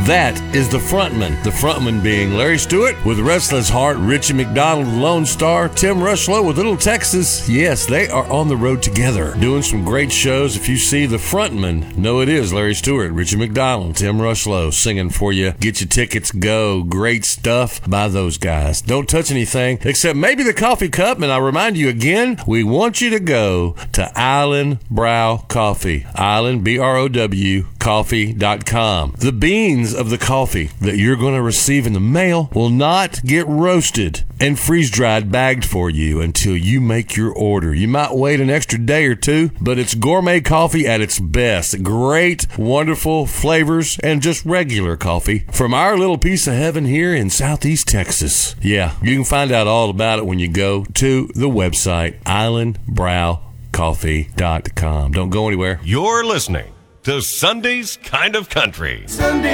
That is the frontman. The frontman being Larry Stewart with Restless Heart, Richie McDonald, Lone Star, Tim Rushlow with Little Texas. Yes, they are on the road together, doing some great shows. If you see the frontman, know it is Larry Stewart, Richie McDonald, Tim Rushlow singing for you. Get your tickets, go. Great stuff by those guys. Don't touch anything except maybe the coffee cup. And I remind you again, we want you to go to Island Brow Coffee. Island, B-R-O-W, coffee.com. The beans of the coffee that you're going to receive in the mail will not get roasted and freeze-dried bagged for you until you make your order. You might wait an extra day or two, but it's gourmet coffee at its best. Great, wonderful flavors and just regular coffee from our little piece of heaven here in Southeast Texas. Yeah, you can find out all about it when you go to the website islandbrowcoffee.com. Don't go anywhere. You're listening to Sunday's Kind of Country.